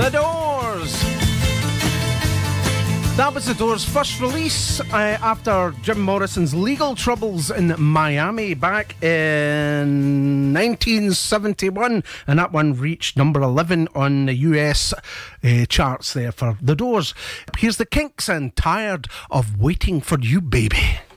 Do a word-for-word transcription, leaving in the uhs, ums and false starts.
The Doors. That was The Doors' first release uh, after Jim Morrison's legal troubles in Miami back in nineteen seventy-one, and that one reached number eleven on the U S uh, charts there for The Doors. Here's the Kinks and Tired of Waiting for You, Baby.